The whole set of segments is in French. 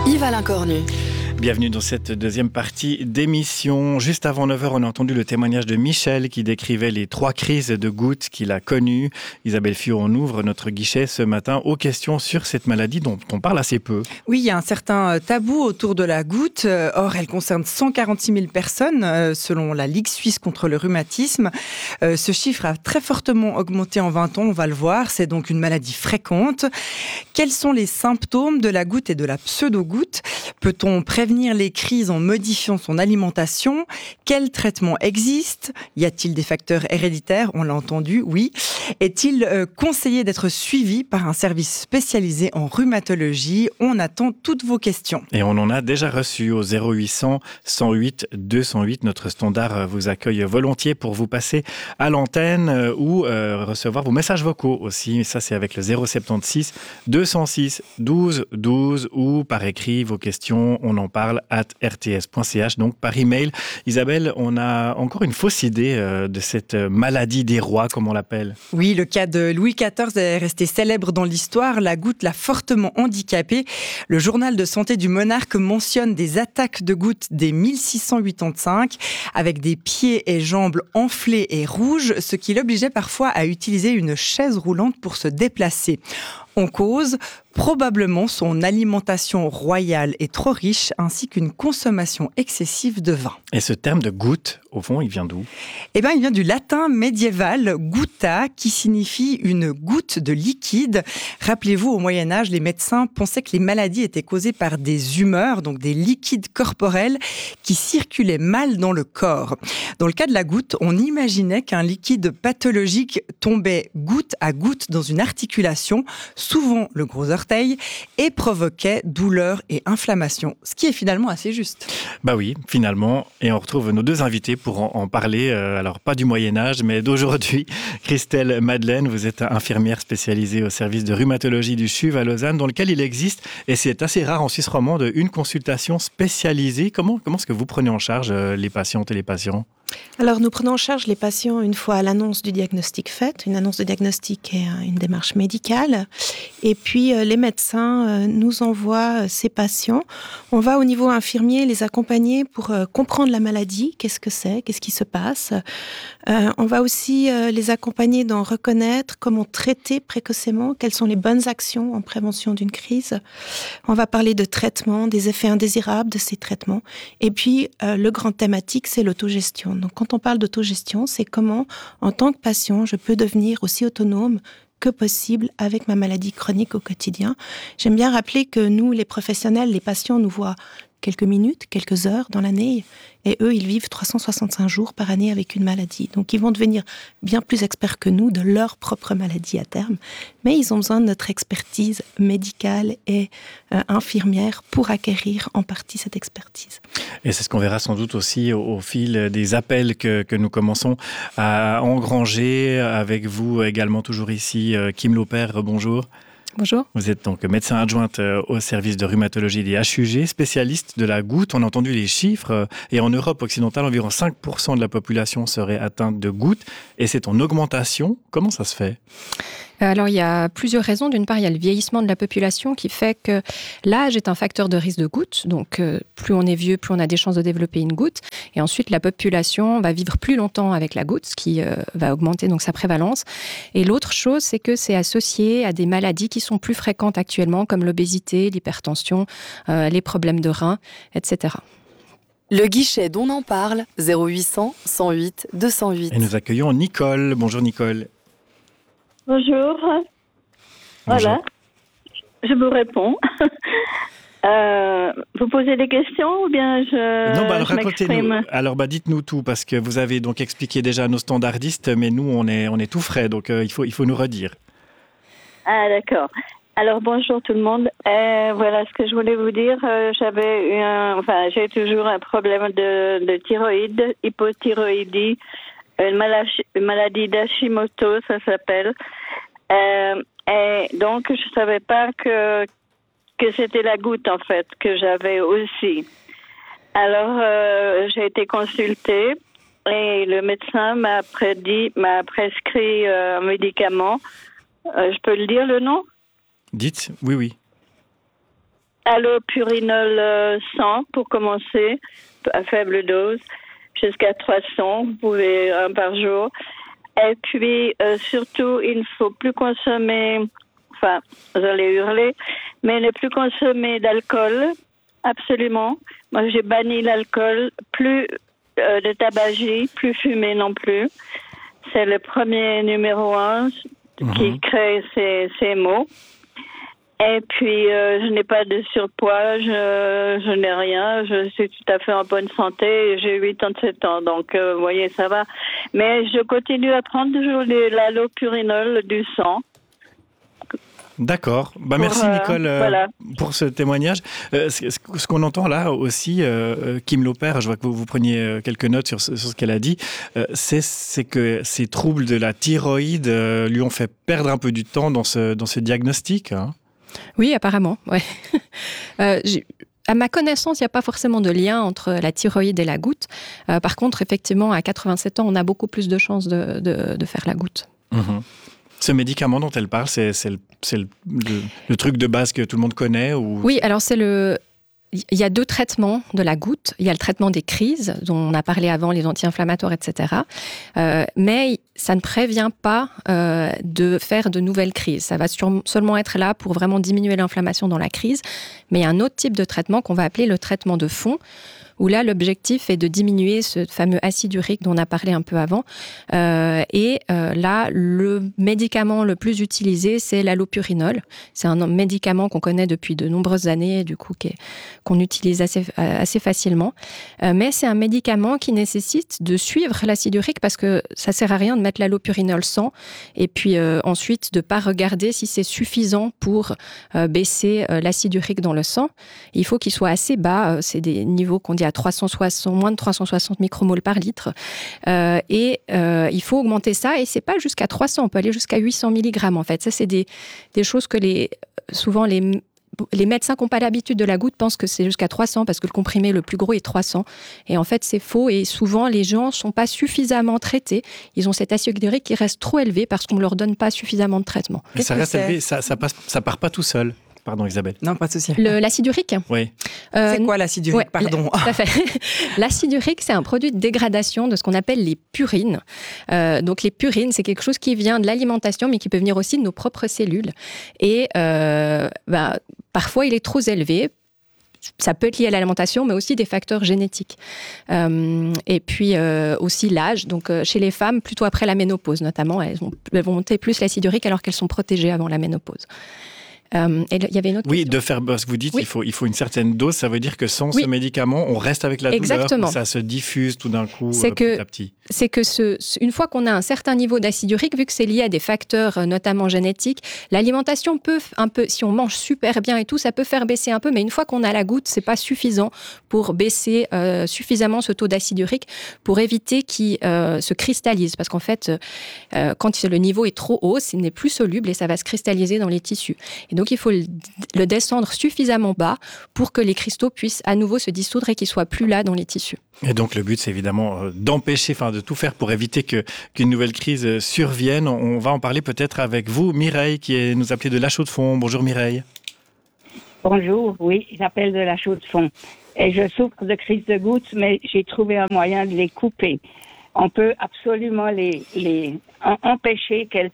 Yves-Alain Cornu. Bienvenue dans cette deuxième partie d'émission. Juste avant 9h, on a entendu le témoignage de Michel qui décrivait les 3 crises de gouttes qu'il a connues. Isabelle Fiot, on ouvre notre guichet ce matin aux questions sur cette maladie dont on parle assez peu. Oui, il y a un certain tabou autour de la goutte. Or, elle concerne 146 000 personnes selon la Ligue suisse contre le rhumatisme. Ce chiffre a très fortement augmenté en 20 ans, on va le voir. C'est donc une maladie fréquente. Quels sont les symptômes de la goutte et de la pseudo-goutte ? Peut-on prévenir les crises en modifiant son alimentation? Quel traitement existe? Y a-t-il des facteurs héréditaires? On l'a entendu, oui. Est-il conseillé d'être suivi par un service spécialisé en rhumatologie? On attend toutes vos questions. Et on en a déjà reçu au 0800 108 208. Notre standard vous accueille volontiers pour vous passer à l'antenne ou recevoir vos messages vocaux aussi. Ça, c'est avec le 076 206 12 12 ou par écrit vos questions. On en parle @rts.ch, donc par email. Isabelle, on a encore une fausse idée de cette maladie des rois, comme on l'appelle. Oui, le cas de Louis XIV est resté célèbre dans l'histoire. La goutte l'a fortement handicapé. Le journal de santé du monarque mentionne des attaques de goutte dès 1685, avec des pieds et jambes enflés et rouges, ce qui l'obligeait parfois à utiliser une chaise roulante pour se déplacer. En cause, probablement son alimentation royale est trop riche, ainsi qu'une consommation excessive de vin. Et ce terme de goutte, au fond, il vient d'où ? Eh bien, il vient du latin médiéval gutta, qui signifie une goutte de liquide. Rappelez-vous, au Moyen-Âge, les médecins pensaient que les maladies étaient causées par des humeurs, donc des liquides corporels qui circulaient mal dans le corps. Dans le cas de la goutte, on imaginait qu'un liquide pathologique tombait goutte à goutte dans une articulation, souvent le gros orteil, et provoquait douleur et inflammation, ce qui est finalement assez juste. Bah oui, finalement, et on retrouve nos 2 invités pour en parler, alors pas du Moyen-Âge, mais d'aujourd'hui. Christelle Madeleine, vous êtes infirmière spécialisée au service de rhumatologie du CHUV à Lausanne, dans lequel il existe, et c'est assez rare en Suisse romande, une consultation spécialisée. Comment est-ce que vous prenez en charge les patientes et les patients ? Alors, nous prenons en charge les patients une fois à l'annonce du diagnostic faite. Une annonce de diagnostic est une démarche médicale. Et puis, les médecins nous envoient ces patients. On va au niveau infirmier les accompagner pour comprendre la maladie. Qu'est-ce que c'est? Qu'est-ce qui se passe? On va aussi les accompagner dans reconnaître comment traiter précocement, quelles sont les bonnes actions en prévention d'une crise. On va parler de traitement, des effets indésirables de ces traitements. Et puis, le grand thématique, c'est l'autogestion. Donc, quand on parle d'autogestion, c'est comment, en tant que patient, je peux devenir aussi autonome que possible avec ma maladie chronique au quotidien. J'aime bien rappeler que nous, les professionnels, les patients nous voient quelques minutes, quelques heures dans l'année, et eux, ils vivent 365 jours par année avec une maladie. Donc, ils vont devenir bien plus experts que nous de leur propre maladie à terme, mais ils ont besoin de notre expertise médicale et infirmière pour acquérir en partie cette expertise. Et c'est ce qu'on verra sans doute aussi au fil des appels que nous commençons à engranger avec vous également, toujours ici. Kim Lopère, bonjour. Bonjour. Vous êtes donc médecin adjointe au service de rhumatologie des HUG, spécialiste de la goutte. On a entendu les chiffres et en Europe occidentale, environ 5% de la population serait atteinte de goutte et c'est en augmentation. Comment ça se fait ? Alors, il y a plusieurs raisons. D'une part, il y a le vieillissement de la population qui fait que l'âge est un facteur de risque de goutte. Donc, plus on est vieux, plus on a des chances de développer une goutte. Et ensuite, la population va vivre plus longtemps avec la goutte, ce qui va augmenter donc sa prévalence. Et l'autre chose, c'est que c'est associé à des maladies qui sont plus fréquentes actuellement, comme l'obésité, l'hypertension, les problèmes de reins, etc. Le guichet dont on parle, 0800 108 208. Et nous accueillons Nicole. Bonjour Nicole. Bonjour. Voilà, je vous réponds. Vous posez des questions ou bien Non, alors je racontez-nous. m'exprime? Alors dites-nous tout parce que vous avez donc expliqué déjà à nos standardistes, mais nous on est tout frais, donc il faut nous redire. Ah d'accord. Alors bonjour tout le monde. Voilà ce que je voulais vous dire. J'ai toujours un problème de thyroïde, hypothyroïdie, une maladie d'Hashimoto, ça s'appelle. Et donc je savais pas que c'était la goutte en fait que j'avais aussi. Alors j'ai été consultée et le médecin m'a prescrit un médicament. Je peux le dire le nom? Dites, oui. allopurinol 100 pour commencer, à faible dose, jusqu'à 300, vous pouvez un par jour. Et puis, surtout, il ne faut plus consommer, enfin, vous allez hurler, mais ne plus consommer d'alcool, absolument. Moi, j'ai banni l'alcool, plus de tabagie, plus fumer non plus. C'est le premier numéro 1 qui crée ces maux. Et puis, je n'ai pas de surpoids, je n'ai rien, je suis tout à fait en bonne santé, j'ai 87 ans, donc vous voyez, ça va. Mais je continue à prendre toujours l'allopurinol du sang. D'accord. Merci Nicole pour ce témoignage. Ce qu'on entend là aussi, Kim Lopère, je vois que vous preniez quelques notes sur ce qu'elle a dit, c'est que ces troubles de la thyroïde lui ont fait perdre un peu du temps dans ce diagnostic. Hein. Oui, apparemment. Ouais. À ma connaissance, il n'y a pas forcément de lien entre la thyroïde et la goutte. Par contre, effectivement, à 87 ans, on a beaucoup plus de chances de faire la goutte. Ce médicament dont elle parle, c'est le truc de base que tout le monde connaît ou... Oui, alors il y a 2 traitements de la goutte. Il y a le traitement des crises, dont on a parlé avant, les anti-inflammatoires, etc. Mais ça ne prévient pas de faire de nouvelles crises. Ça va seulement être là pour vraiment diminuer l'inflammation dans la crise. Mais il y a un autre type de traitement qu'on va appeler le traitement de fond, où là, l'objectif est de diminuer ce fameux acide urique dont on a parlé un peu avant. Là, le médicament le plus utilisé, c'est l'allopurinol. C'est un médicament qu'on connaît depuis de nombreuses années, du coup, qu'on utilise assez facilement. Mais c'est un médicament qui nécessite de suivre l'acide urique parce que ça sert à rien de mettre l'allopurinol 100 et puis ensuite de pas regarder si c'est suffisant pour baisser l'acide urique dans le sang. Il faut qu'il soit assez bas. C'est des niveaux qu'on dit à moins de 360 micromoles par litre. Il faut augmenter ça, et c'est pas jusqu'à 300, on peut aller jusqu'à 800 mg en fait. Ça, c'est des choses que souvent les médecins qui n'ont pas l'habitude de la goutte pensent que c'est jusqu'à 300 parce que le comprimé le plus gros est 300. Et en fait, c'est faux. Et souvent, les gens ne sont pas suffisamment traités. Ils ont cet acide urique qui reste trop élevé parce qu'on ne leur donne pas suffisamment de traitement. Mais ça reste élevé, ça part pas tout seul. Pardon Isabelle. Non, pas de souci. L'acide urique. Oui. C'est quoi l'acide urique? Ouais, pardon. Tout à fait. L'acide urique, c'est un produit de dégradation de ce qu'on appelle les purines. Donc les purines, c'est quelque chose qui vient de l'alimentation, mais qui peut venir aussi de nos propres cellules. Et parfois, il est trop élevé. Ça peut être lié à l'alimentation, mais aussi des facteurs génétiques. Et puis aussi l'âge. Donc chez les femmes, plutôt après la ménopause notamment, elles vont monter plus l'acide urique alors qu'elles sont protégées avant la ménopause. Et il y avait une autre question. De faire, parce que vous dites il faut une certaine dose, ça veut dire que sans ce médicament, on reste avec la douleur, ça se diffuse tout d'un coup petit à petit. C'est que une fois qu'on a un certain niveau d'acide urique, vu que c'est lié à des facteurs notamment génétiques, l'alimentation peut un peu, si on mange super bien et tout, ça peut faire baisser un peu, mais une fois qu'on a la goutte, c'est pas suffisant pour baisser suffisamment ce taux d'acide urique pour éviter qu'il se cristallise, parce qu'en fait, quand le niveau est trop haut, ce n'est plus soluble et ça va se cristalliser dans les tissus. Et donc, il faut le descendre suffisamment bas pour que les cristaux puissent à nouveau se dissoudre et qu'ils ne soient plus là dans les tissus. Et donc, le but, c'est évidemment de tout faire pour éviter qu'une nouvelle crise survienne. On va en parler peut-être avec vous, Mireille, qui nous appelez de La Chaux-de-Fonds. Bonjour Mireille. Bonjour, oui, j'appelle de La Chaux-de-Fonds. Et je souffre de crises de gouttes, mais j'ai trouvé un moyen de les couper. On peut absolument les empêcher qu'elles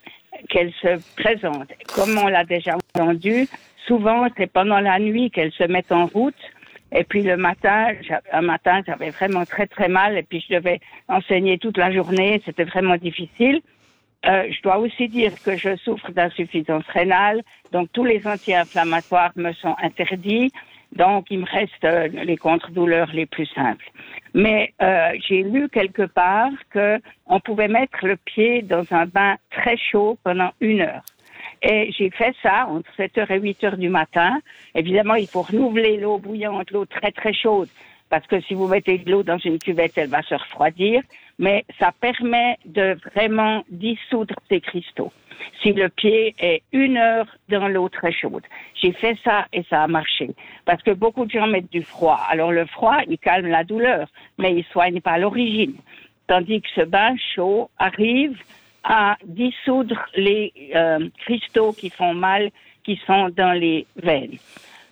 se présentent. Comme on l'a déjà entendu, souvent c'est pendant la nuit qu'elles se mettent en route. Et puis un matin, j'avais vraiment très très mal et puis je devais enseigner toute la journée, c'était vraiment difficile. Je dois aussi dire que je souffre d'insuffisance rénale, donc tous les anti-inflammatoires me sont interdits. Donc, il me reste les contre-douleurs les plus simples. Mais j'ai lu quelque part qu'on pouvait mettre le pied dans un bain très chaud pendant 1 heure. Et j'ai fait ça entre 7h et 8h du matin. Évidemment, il faut renouveler l'eau bouillante, l'eau très très chaude, parce que si vous mettez de l'eau dans une cuvette, elle va se refroidir. Mais ça permet de vraiment dissoudre ces cristaux. Si le pied est 1 heure dans l'eau très chaude. J'ai fait ça et ça a marché. Parce que beaucoup de gens mettent du froid. Alors le froid, il calme la douleur, mais il soigne pas l'origine. Tandis que ce bain chaud arrive à dissoudre les cristaux qui font mal, qui sont dans les veines.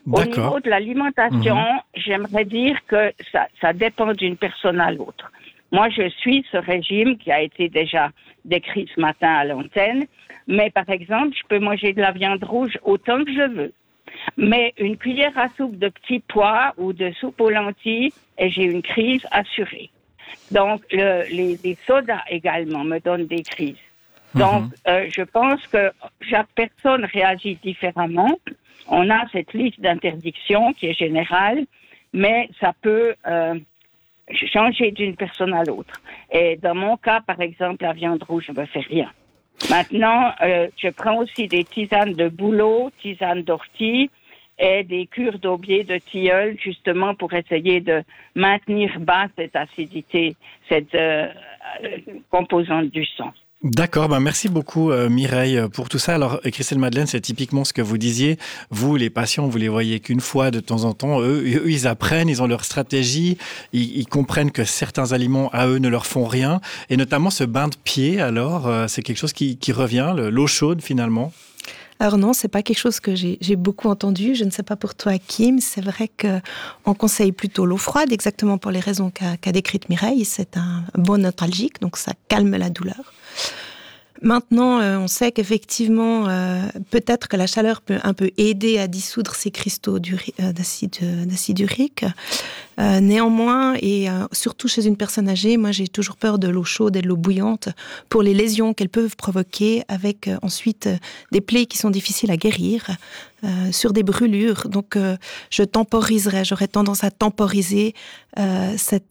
Au D'accord. niveau de l'alimentation, j'aimerais dire que ça dépend d'une personne à l'autre. Moi, je suis ce régime qui a été déjà décrit ce matin à l'antenne, mais par exemple, je peux manger de la viande rouge autant que je veux. Mais une cuillère à soupe de petits pois ou de soupe aux lentilles, et j'ai une crise assurée. Donc, les sodas également me donnent des crises. Donc, je pense que chaque personne réagit différemment. On a cette liste d'interdictions qui est générale, mais ça peut changer d'une personne à l'autre. Et dans mon cas, par exemple, la viande rouge ne me fait rien. Maintenant, je prends aussi des tisanes de bouleau, tisanes d'ortie et des cures d'aubier de tilleul, justement pour essayer de maintenir bas cette acidité, cette composante du sang. D'accord, merci beaucoup Mireille pour tout ça. Alors Christelle Madeleine, c'est typiquement ce que vous disiez. Vous, les patients, vous les voyez qu'une fois de temps en temps. Eux, ils apprennent, ils ont leur stratégie. Ils comprennent que certains aliments, à eux, ne leur font rien. Et notamment ce bain de pied, alors, c'est quelque chose qui revient, l'eau chaude finalement. Alors non, c'est pas quelque chose que j'ai beaucoup entendu. Je ne sais pas pour toi, Kim. C'est vrai qu'on conseille plutôt l'eau froide, exactement pour les raisons qu'a décrites Mireille. C'est un bon neutralgique, donc ça calme la douleur. Maintenant, on sait qu'effectivement, peut-être que la chaleur peut un peu aider à dissoudre ces cristaux d'acide urique. Néanmoins, et surtout chez une personne âgée, moi j'ai toujours peur de l'eau chaude et de l'eau bouillante pour les lésions qu'elles peuvent provoquer, avec ensuite des plaies qui sont difficiles à guérir, sur des brûlures. Donc j'aurais tendance à temporiser cette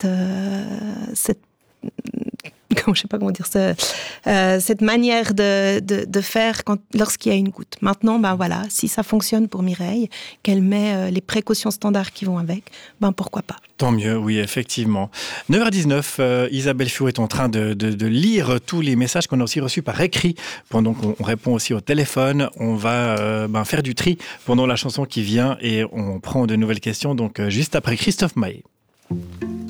je sais pas comment dire ça, cette manière de faire lorsqu'il y a une goutte. Maintenant, voilà, si ça fonctionne pour Mireille, qu'elle met les précautions standards qui vont avec, pourquoi pas. Tant mieux, oui, effectivement. 9h19, Isabelle Fiot est en train de lire tous les messages qu'on a aussi reçus par écrit pendant qu'on répond aussi au téléphone. On va faire du tri pendant la chanson qui vient et on prend de nouvelles questions, donc juste après Christophe Maé.